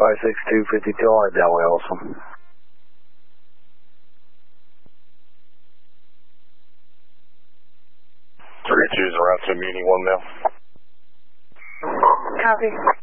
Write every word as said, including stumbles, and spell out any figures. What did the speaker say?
five six two fifty two, all right, that way also. three two is around to meeting one mil. Copy.